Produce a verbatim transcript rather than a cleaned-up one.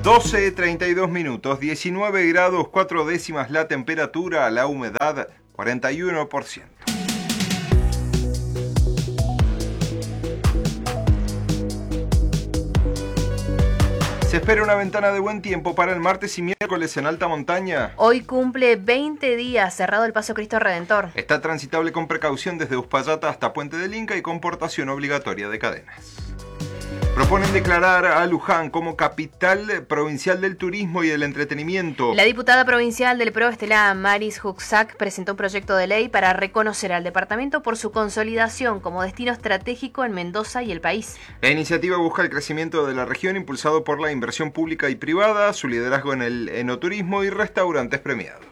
doce, treinta y dos minutos, diecinueve grados cuatro décimas la temperatura, la humedad cuarenta y uno por ciento. Se espera una ventana de buen tiempo para el martes y miércoles en alta montaña. Hoy cumple veinte días cerrado el Paso Cristo Redentor. Está transitable con precaución desde Uspallata hasta Puente del Inca y con portación obligatoria de cadenas. Proponen declarar a Luján como capital provincial del turismo y del entretenimiento. La diputada provincial del P R O, Estela Maris Huxac, presentó un proyecto de ley para reconocer al departamento por su consolidación como destino estratégico en Mendoza y el país. La iniciativa busca el crecimiento de la región impulsado por la inversión pública y privada, su liderazgo en el enoturismo y restaurantes premiados.